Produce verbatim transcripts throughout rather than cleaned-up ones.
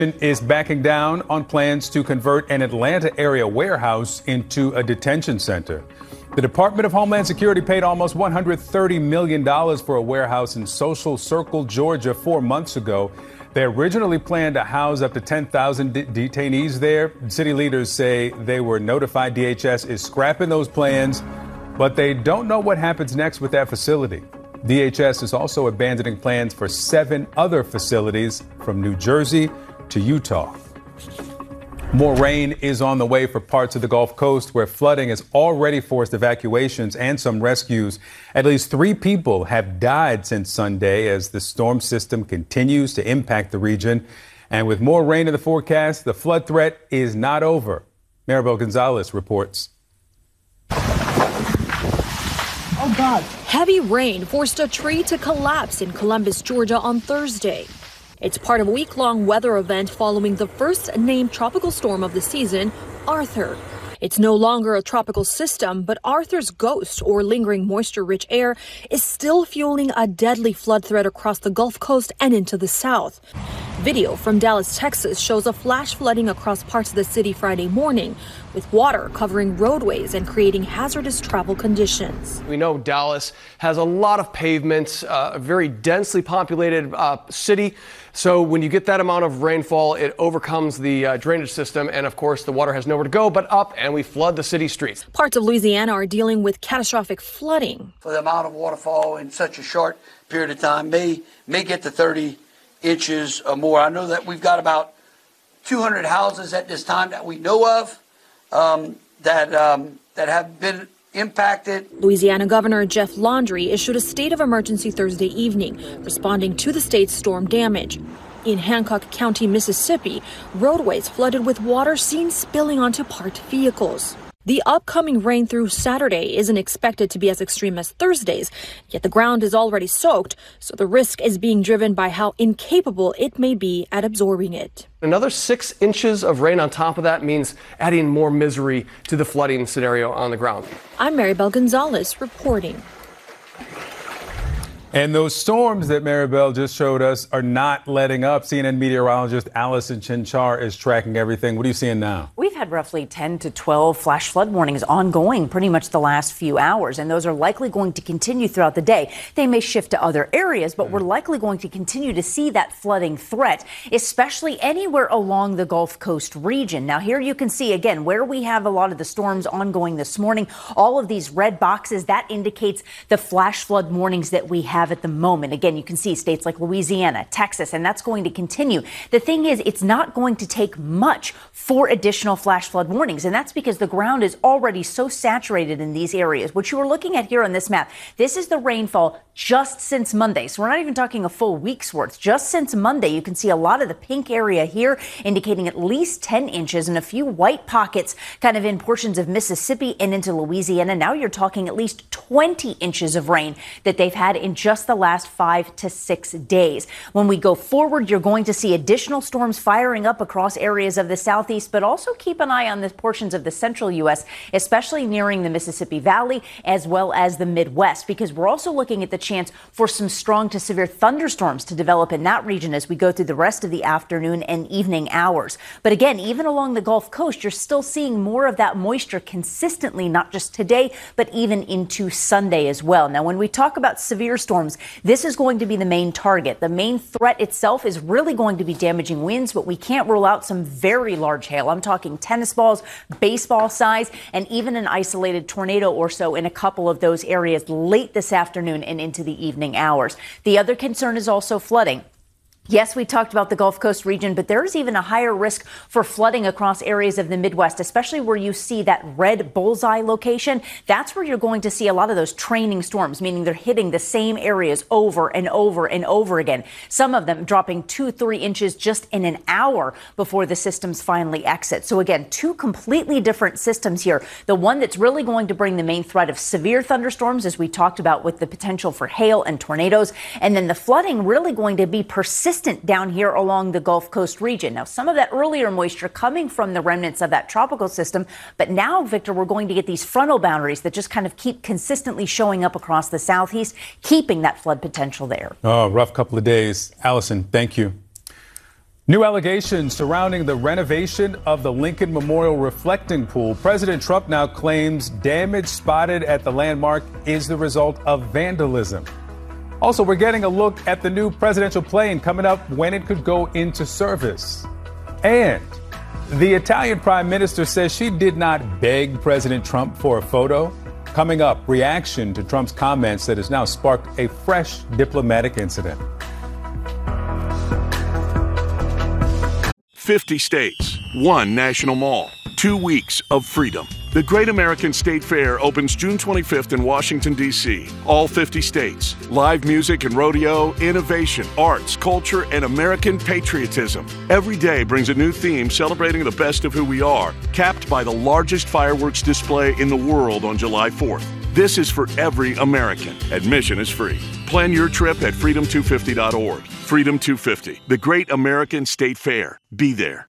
Is backing down on plans to convert an Atlanta area warehouse into a detention center. The Department of Homeland Security paid almost one hundred thirty million dollars for a warehouse in Social Circle, Georgia, four months ago. They originally planned to house up to ten thousand de- detainees there. City leaders say they were notified D H S is scrapping those plans, but they don't know what happens next with that facility. D H S is also abandoning plans for seven other facilities from New Jersey to Utah. More rain is on the way for parts of the Gulf Coast where flooding has already forced evacuations and some rescues. At least three people have died since Sunday as the storm system continues to impact the region. And with more rain in the forecast, the flood threat is not over. Maribel Gonzalez reports. Oh, God. Heavy rain forced a tree to collapse in Columbus, Georgia on Thursday. It's part of a week-long weather event following the first named tropical storm of the season, Arthur. It's no longer a tropical system, but Arthur's ghost, or lingering moisture-rich air, is still fueling a deadly flood threat across the Gulf Coast and into the south. Video from Dallas, Texas shows a flash flooding across parts of the city Friday morning, with water covering roadways and creating hazardous travel conditions. We know Dallas has a lot of pavements, uh, a very densely populated uh, city. So when you get that amount of rainfall, it overcomes the uh, drainage system. And of course, the water has nowhere to go but up, and we flood the city streets. Parts of Louisiana are dealing with catastrophic flooding. For the amount of waterfall in such a short period of time may, may get to thirty inches or more. I know that we've got about two hundred houses at this time that we know of um, that um, that have been impacted. Louisiana Governor Jeff Landry issued a state of emergency Thursday evening, responding to the state's storm damage. In Hancock County, Mississippi, roadways flooded with water seen spilling onto parked vehicles. The upcoming rain through Saturday isn't expected to be as extreme as Thursday's, yet the ground is already soaked, so the risk is being driven by how incapable it may be at absorbing it. Another six inches of rain on top of that means adding more misery to the flooding scenario on the ground. I'm Maribel Gonzalez reporting. And those storms that Maribel just showed us are not letting up. C N N meteorologist Allison Chinchar is tracking everything. What are you seeing now? We've had roughly ten to twelve flash flood warnings ongoing pretty much the last few hours, and those are likely going to continue throughout the day. They may shift to other areas, but we're likely going to continue to see that flooding threat, especially anywhere along the Gulf Coast region. Now, here you can see, again, where we have a lot of the storms ongoing this morning, all of these red boxes, that indicates the flash flood warnings that we have at the moment. Again, you can see states like Louisiana, Texas, and that's going to continue. The thing is, it's not going to take much for additional flash flood warnings, and that's because the ground is already so saturated in these areas. What you are looking at here on this map, this is the rainfall just since Monday. So we're not even talking a full week's worth. Just since Monday, you can see a lot of the pink area here indicating at least ten inches and a few white pockets kind of in portions of Mississippi and into Louisiana. Now you're talking at least twenty inches of rain that they've had in just the last five to six days. When we go forward, you're going to see additional storms firing up across areas of the southeast, but also keep an eye on the portions of the central U S, especially nearing the Mississippi Valley as well as the Midwest, because we're also looking at the chance for some strong to severe thunderstorms to develop in that region as we go through the rest of the afternoon and evening hours. But again, even along the Gulf Coast, you're still seeing more of that moisture consistently, not just today, but even into Sunday as well. Now, when we talk about severe storms, this is going to be the main target. The main threat itself is really going to be damaging winds, but we can't rule out some very large hail. I'm talking tennis balls, baseball size, and even an isolated tornado or so in a couple of those areas late this afternoon and into the evening hours. The other concern is also flooding. Yes, we talked about the Gulf Coast region, but there is even a higher risk for flooding across areas of the Midwest, especially where you see that red bullseye location. That's where you're going to see a lot of those training storms, meaning they're hitting the same areas over and over and over again. Some of them dropping two, three inches just in an hour before the systems finally exit. So again, two completely different systems here. The one that's really going to bring the main threat of severe thunderstorms, as we talked about, with the potential for hail and tornadoes, and then the flooding really going to be persistent down here along the Gulf Coast region. Now, some of that earlier moisture coming from the remnants of that tropical system, but now, Victor, we're going to get these frontal boundaries that just kind of keep consistently showing up across the southeast, keeping that flood potential there. Oh, rough couple of days. Allison, thank you. New allegations surrounding the renovation of the Lincoln Memorial reflecting pool. President Trump now claims damage spotted at the landmark is the result of vandalism. Also, we're getting a look at the new presidential plane coming up, when it could go into service. And the Italian prime minister says she did not beg President Trump for a photo. Coming up, reaction to Trump's comments that has now sparked a fresh diplomatic incident. fifty states, one national mall, two weeks of freedom. The Great American State Fair opens June twenty-fifth in Washington, D C All fifty states. Live music and rodeo, innovation, arts, culture, and American patriotism. Every day brings a new theme celebrating the best of who we are, capped by the largest fireworks display in the world on July fourth. This is for every American. Admission is free. Plan your trip at freedom two fifty dot org. Freedom two fifty, the Great American State Fair. Be there.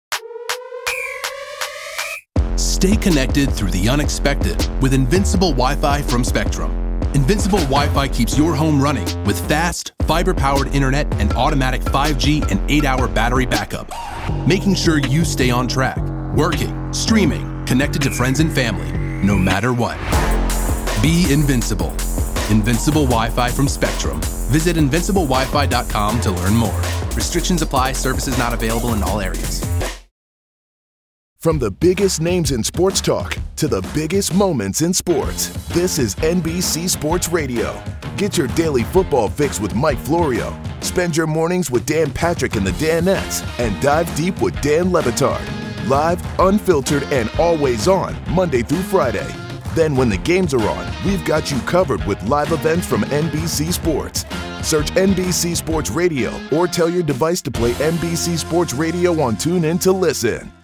Stay connected through the unexpected with Invincible Wi-Fi from Spectrum. Invincible Wi-Fi keeps your home running with fast, fiber-powered internet and automatic five G and eight hour battery backup, making sure you stay on track, working, streaming, connected to friends and family, no matter what. Be invincible. Invincible Wi-Fi from Spectrum. Visit invincible wi fi dot com to learn more. Restrictions apply. Services not available in all areas. From the biggest names in sports talk to the biggest moments in sports, this is N B C Sports Radio. Get your daily football fix with Mike Florio. Spend your mornings with Dan Patrick and the Danettes, and dive deep with Dan Le Batard. Live, unfiltered, and always on, Monday through Friday. Then when the games are on, we've got you covered with live events from N B C Sports. Search N B C Sports Radio or tell your device to play N B C Sports Radio on TuneIn to listen.